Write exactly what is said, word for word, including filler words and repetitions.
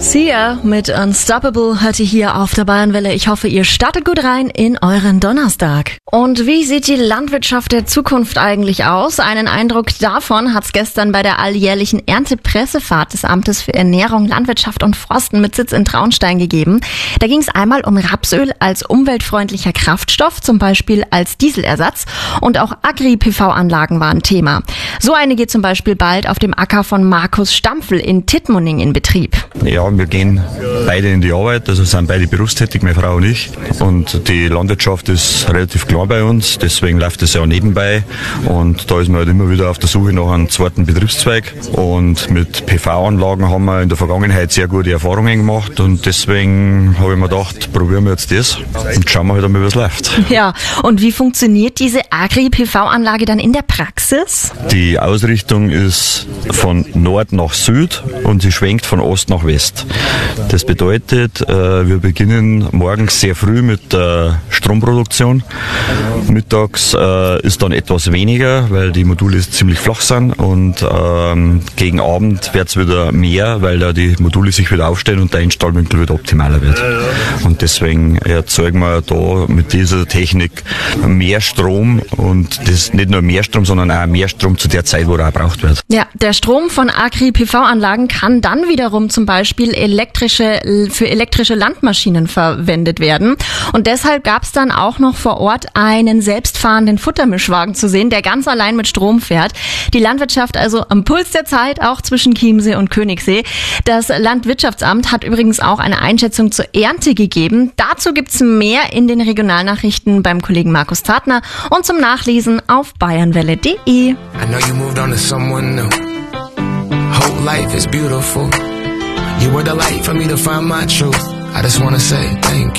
Sia mit Unstoppable hört ihr hier auf der Bayernwelle. Ich hoffe, ihr startet gut rein in euren Donnerstag. Und wie sieht die Landwirtschaft der Zukunft eigentlich aus? Einen Eindruck davon hat's gestern bei der alljährlichen Erntepressefahrt des Amtes für Ernährung, Landwirtschaft und Forsten mit Sitz in Traunstein gegeben. Da ging es einmal um Rapsöl als umweltfreundlicher Kraftstoff, zum Beispiel als Dieselersatz. Und auch Agri-P V-Anlagen waren Thema. So eine geht zum Beispiel bald auf dem Acker von Markus Stampfel in Tittmoning in Betrieb. Ja, wir gehen beide in die Arbeit, also sind beide berufstätig, meine Frau und ich. Und die Landwirtschaft ist relativ klein bei uns, deswegen läuft es ja auch nebenbei. Und da ist man halt immer wieder auf der Suche nach einem zweiten Betriebszweig. Und mit P V-Anlagen haben wir in der Vergangenheit sehr gute Erfahrungen gemacht. Und deswegen habe ich mir gedacht, probieren wir jetzt das und schauen wir halt einmal, wie es läuft. Ja, und wie funktioniert diese Agri-P V-Anlage dann in der Praxis? Die Ausrichtung ist von Nord nach Süd und sie schwenkt von Ost nach West. Das bedeutet, wir beginnen morgens sehr früh mit der Stromproduktion. Mittags ist dann etwas weniger, weil die Module ziemlich flach sind, und gegen Abend wird es wieder mehr, weil da die Module sich wieder aufstellen und der Einstrahlwinkel wieder optimaler wird. Und deswegen erzeugen wir da mit dieser Technik mehr Strom, und das nicht nur mehr Strom, sondern auch mehr Strom zu der Zeit, wo er auch gebraucht wird. Ja, der Strom von Agri-P V-Anlagen kann dann wiederum zum Beispiel elektrische, für elektrische Landmaschinen verwendet werden. Und deshalb gab es dann auch noch vor Ort einen selbstfahrenden Futtermischwagen zu sehen, der ganz allein mit Strom fährt. Die Landwirtschaft also am Puls der Zeit, auch zwischen Chiemsee und Königssee. Das Landwirtschaftsamt hat übrigens auch eine Einschätzung zur Ernte gegeben. Dazu gibt's mehr in den Regionalnachrichten beim Kollegen Markus Zartner und zum Nachlesen auf bayernwelle punkt de. Whole life is beautiful. You were the light for me to find my truth. I just wanna say thank you.